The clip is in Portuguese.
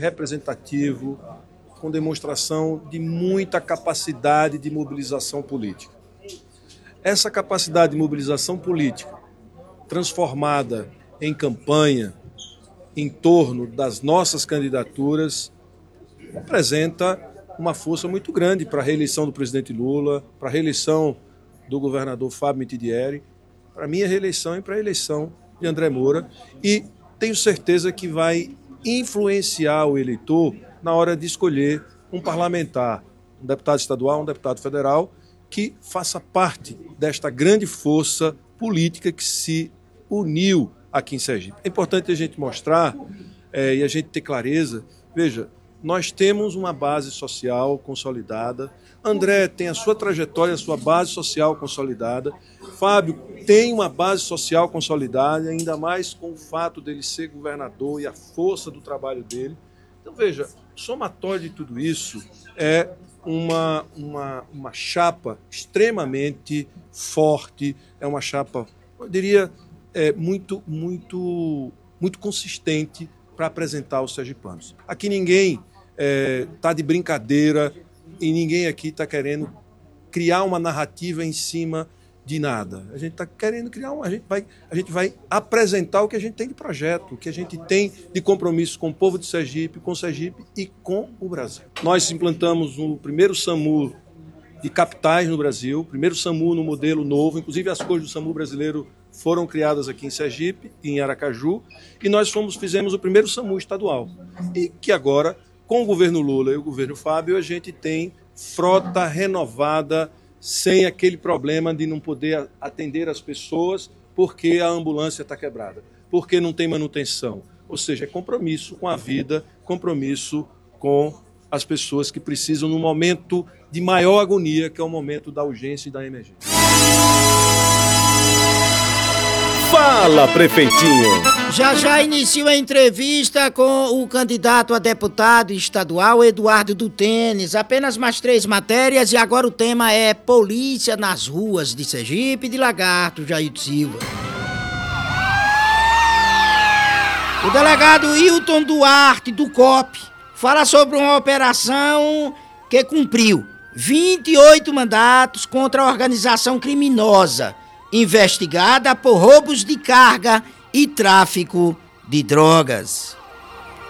representativo, com demonstração de muita capacidade de mobilização política. Essa capacidade de mobilização política, transformada em campanha em torno das nossas candidaturas, representa uma força muito grande para a reeleição do presidente Lula, para a reeleição do governador Fábio Mitidieri, para a minha reeleição e para a eleição de André Moura, e tenho certeza que vai influenciar o eleitor na hora de escolher um parlamentar, um deputado estadual, um deputado federal, que faça parte desta grande força política que se uniu aqui em Sergipe. É importante a gente mostrar e a gente ter clareza. Veja, nós temos uma base social consolidada, André tem a sua trajetória, a sua base social consolidada, Fábio tem uma base social consolidada, ainda mais com o fato dele ser governador e a força do trabalho dele. Então, veja, somatório de tudo isso é uma chapa extremamente forte, é uma chapa, eu diria, muito consistente para apresentar os sergipanos. Aqui ninguém está de brincadeira e ninguém aqui está querendo criar uma narrativa em cima de nada. A gente está querendo criar a gente vai apresentar o que a gente tem de projeto, o que a gente tem de compromisso com o povo de Sergipe, com Sergipe e com o Brasil. Nós implantamos o primeiro SAMU de capitais no Brasil, o primeiro SAMU no modelo novo, inclusive as cores do SAMU brasileiro foram criadas aqui em Sergipe, em Aracaju, e nós fizemos o primeiro SAMU estadual. E que agora, com o governo Lula e o governo Fábio, a gente tem frota renovada, sem aquele problema de não poder atender as pessoas porque a ambulância está quebrada, porque não tem manutenção. Ou seja, é compromisso com a vida, compromisso com as pessoas que precisam no momento de maior agonia, que é o momento da urgência e da emergência. Fala, prefeitinho! Já inicio a entrevista com o candidato a deputado estadual, Eduardo do Tênis. Apenas mais 3 matérias e agora o tema é polícia nas ruas de Sergipe e de Lagarto, Jair Silva. O delegado Hilton Duarte, do COP, fala sobre uma operação que cumpriu 28 mandatos contra a organização criminosa, investigada por roubos de carga e tráfico de drogas.